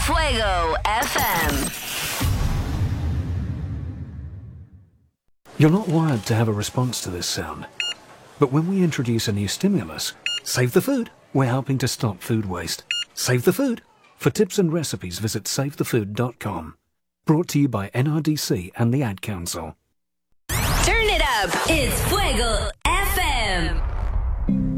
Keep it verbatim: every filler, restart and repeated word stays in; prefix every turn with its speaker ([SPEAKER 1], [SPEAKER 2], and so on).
[SPEAKER 1] Fuego F M.
[SPEAKER 2] You're not wired to have a response to this sound. But when we introduce a new stimulus, save the food, we're helping to stop food waste. Save the food. For tips and recipes, visit save the food dot com. Brought to you by N R D C and the Ad Council.
[SPEAKER 1] Turn it up. It's Fuego F M.